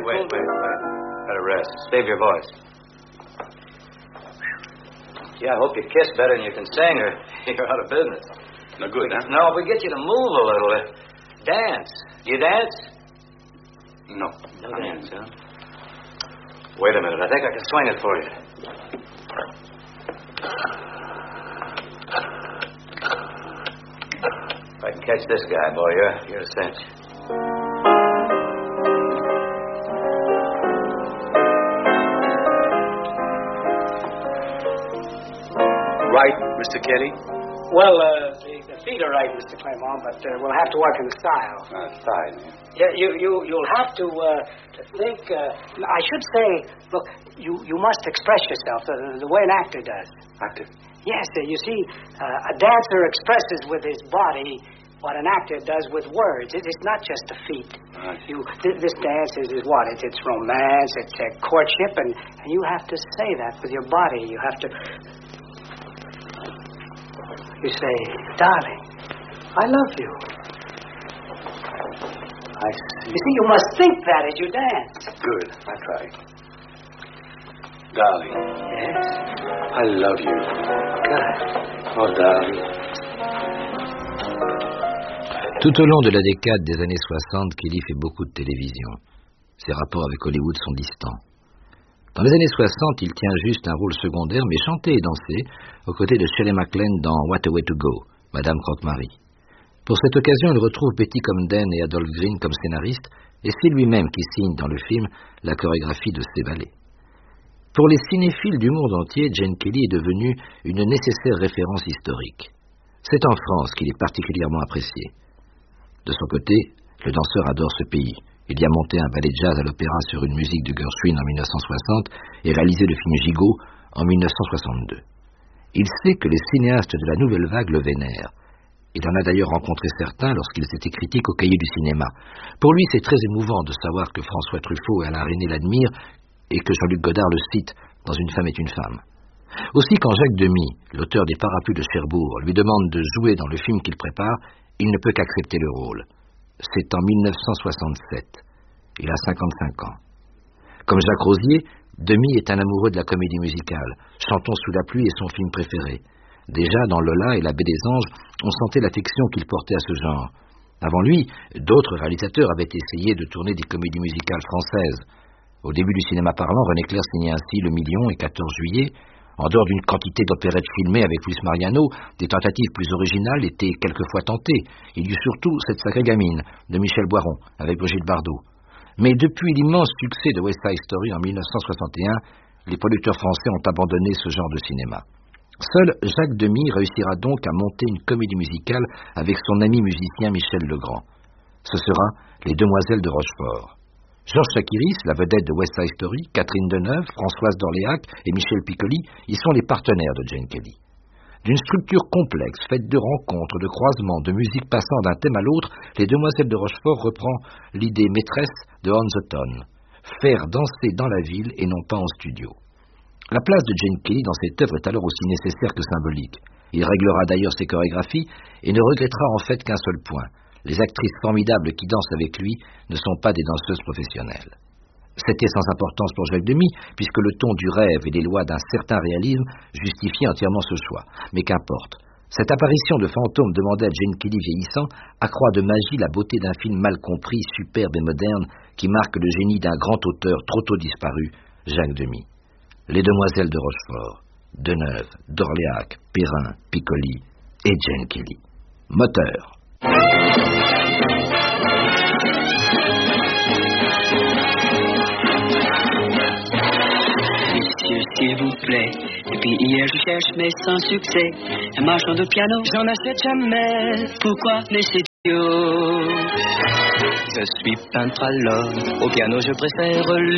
Wait. Better rest. Save your voice. Yeah, I hope you kiss better than you can sing, or you're out of business. No good, huh? No, if we get you to move a little, dance. Do you dance? No. No dance, huh? Wait a minute. I think I can swing it for you. If I can catch this guy, boy, you're a cinch. Right, Mr. Kelly? Well, the feet are right, Mr. Claremont, but we'll have to work in the style. Style. Yeah, you'll have to think. I should say, look, you must express yourself the way an actor does. Actor? Yes, you see, a dancer expresses with his body what an actor does with words. It's not just the feet. This dance is what? It's romance, it's courtship, and you have to say that with your body. You have to. You say, darling, I love you. I see. You see, you must think that as you dance. Good. I try. Darling. Yes? I love you. Good. Oh, darling. Tout au long de la décade des années 60, Kelly fait beaucoup de télévision. Ses rapports avec Hollywood sont distants. Dans les années 60, il tient juste un rôle secondaire, mais chanté et dansé, aux côtés de Shirley MacLaine dans What a Way to Go, Madame Croque-Marie. Pour cette occasion, il retrouve Betty Comden et Adolph Green comme scénaristes, et c'est lui-même qui signe dans le film la chorégraphie de ces ballets. Pour les cinéphiles du monde entier, Gene Kelly est devenu une nécessaire référence historique. C'est en France qu'il est particulièrement apprécié. De son côté, le danseur adore ce pays. Il y a monté un ballet de jazz à l'opéra sur une musique de Gershwin en 1960 et réalisé le film Gigot en 1962. Il sait que les cinéastes de la nouvelle vague le vénèrent. Il en a d'ailleurs rencontré certains lorsqu'ils étaient critiques au Cahier du cinéma. Pour lui, c'est très émouvant de savoir que François Truffaut et Alain Resnais l'admirent et que Jean-Luc Godard le cite dans Une femme est une femme. Aussi, quand Jacques Demy, l'auteur des Parapluies de Cherbourg, lui demande de jouer dans le film qu'il prépare, il ne peut qu'accepter le rôle. C'est en 1967. Il a 55 ans. Comme Jacques Rosier, Demy est un amoureux de la comédie musicale. Chantons sous la pluie est son film préféré. Déjà, dans Lola et La Baie des Anges, on sentait l'affection qu'il portait à ce genre. Avant lui, d'autres réalisateurs avaient essayé de tourner des comédies musicales françaises. Au début du cinéma parlant, René Clair signait ainsi Le Million et 14 juillet. En dehors d'une quantité d'opérettes filmées avec Luis Mariano, des tentatives plus originales étaient quelquefois tentées. Il y eut surtout Cette sacrée gamine de Michel Boiron avec Brigitte Bardot. Mais depuis l'immense succès de West Side Story en 1961, les producteurs français ont abandonné ce genre de cinéma. Seul Jacques Demy réussira donc à monter une comédie musicale avec son ami musicien Michel Legrand. Ce sera Les Demoiselles de Rochefort. Georges Chakiris, la vedette de West Side Story, Catherine Deneuve, Françoise d'Orléac et Michel Piccoli y sont les partenaires de Gene Kelly. D'une structure complexe, faite de rencontres, de croisements, de musique passant d'un thème à l'autre, Les Demoiselles de Rochefort reprend l'idée maîtresse de On the Town, faire danser dans la ville et non pas en studio. La place de Gene Kelly dans cette œuvre est alors aussi nécessaire que symbolique. Il réglera d'ailleurs ses chorégraphies et ne regrettera en fait qu'un seul point. Les actrices formidables qui dansent avec lui ne sont pas des danseuses professionnelles. C'était sans importance pour Jacques Demy, puisque le ton du rêve et les lois d'un certain réalisme justifiaient entièrement ce choix. Mais qu'importe. Cette apparition de fantôme demandée à Gene Kelly vieillissant accroît de magie la beauté d'un film mal compris, superbe et moderne, qui marque le génie d'un grand auteur trop tôt disparu, Jacques Demy. Les Demoiselles de Rochefort, Deneuve, d'Orléac, Perrin, Piccoli et Gene Kelly. Moteur. Messieurs, s'il vous plaît, depuis hier je cherche mais sans succès un marchand de piano, j'en achète jamais. Pourquoi? Mais c'est idiot. Je suis peintre alors, au piano je préfère